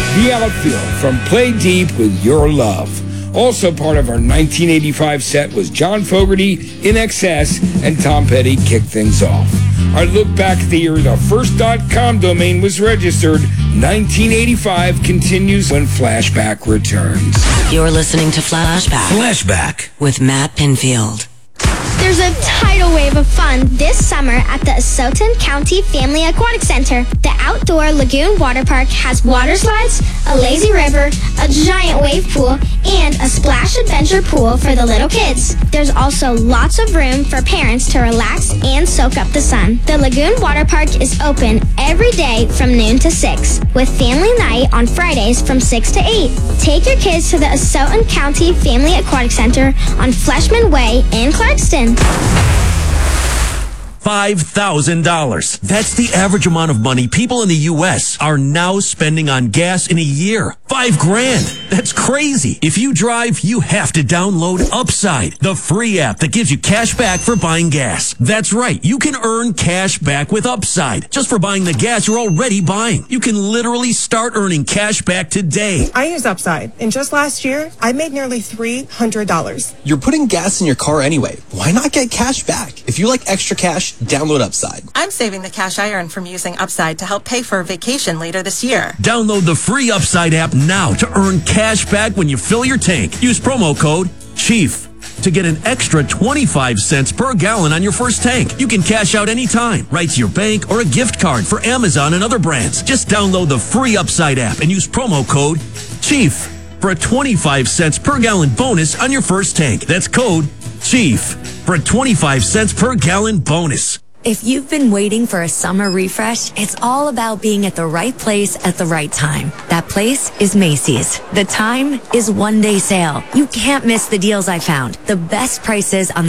The Outfield from Play Deep with Your Love. Also part of our 1985 set was John Fogerty, In Excess, and Tom Petty kicked things off. Our look back at the year the first .com domain was registered, 1985, continues when Flashback returns. You're listening to Flashback with Matt Pinfield. There's a tidal wave of fun this summer at the Asotin County Family Aquatic Center. The outdoor lagoon water park has water slides, a lazy river, a giant wave pool, and a splash adventure pool for the little kids. There's also lots of room for parents to relax and soak up the sun. The lagoon water park is open every day from noon to 6, with family night on Fridays from 6 to 8. Take your kids to the Asotin County Family Aquatic Center on Fleshman Way in Clarkston. $5,000. That's the average amount of money people in the U.S. are now spending on gas in a year. $5,000. That's crazy. If you drive, you have to download Upside, the free app that gives you cash back for buying gas. That's right. You can earn cash back with Upside just for buying the gas you're already buying. You can literally start earning cash back today. I use Upside, and just last year, I made nearly $300. You're putting gas in your car anyway. Why not get cash back? If you like extra cash, download Upside. I'm saving the cash I earn from using Upside to help pay for a vacation later this year. Download the free Upside app now to earn cash back when you fill your tank. Use promo code CHIEF to get an extra 25 cents per gallon on your first tank. You can cash out anytime, right to your bank or a gift card for Amazon and other brands. Just download the free Upside app and use promo code CHIEF for a 25 cents per gallon bonus on your first tank. That's code CHIEF for a 25 cents per gallon bonus. If you've been waiting for a summer refresh, it's all about being at the right place at the right time. That place is Macy's. The time is one-day sale. You can't miss the deals I found. The best prices on the